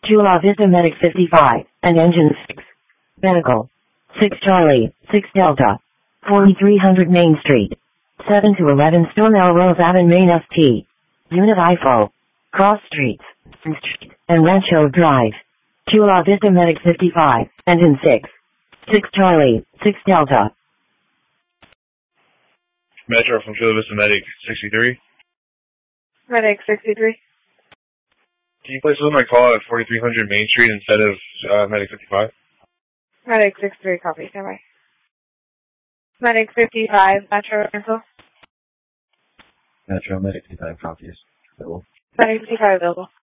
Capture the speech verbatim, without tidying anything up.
Chula Vista Medic fifty-five, and Engine six. Medical. six Charlie, six Delta. forty-three hundred Main Street. seven to eleven Store Melrose Avenue Main S T. Unit I F O. Cross Streets, Street, and Rancho Drive. Chula Vista Medic fifty-five, Engine six. six Charlie, six Delta. Metro from Chula Vista Medic sixty-three. Medic sixty-three. Can you place my call at forty-three hundred Main Street instead of uh, Medic fifty-five? Medic sixty-three, copy, stand by. Medic fifty-five, Metro info. Metro Medic fifty-five copies. Medic fifty-five available.